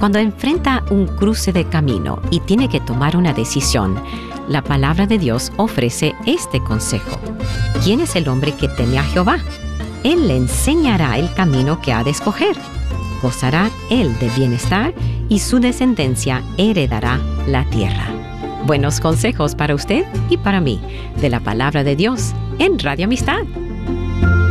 Cuando enfrenta un cruce de camino y tiene que tomar una decisión, la palabra de Dios ofrece este consejo. ¿Quién es el hombre que teme a Jehová? Él le enseñará el camino que ha de escoger. Gozará él de bienestar y su descendencia heredará la tierra. Buenos consejos para usted y para mí de la palabra de Dios en Radio Amistad.